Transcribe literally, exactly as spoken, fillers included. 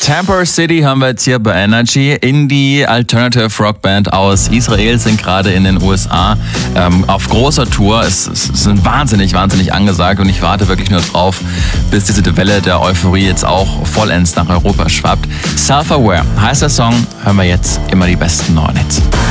Tamper City haben wir jetzt hier bei Energy. Indie Alternative Rock Band aus Israel sind gerade in den U S A ähm, auf großer Tour. Es, es sind wahnsinnig, wahnsinnig angesagt und ich warte wirklich nur drauf, bis diese Welle der Euphorie jetzt auch vollends nach Europa schwappt. Self-Aware heißt der Song. Hören wir jetzt immer die besten neuen Hits.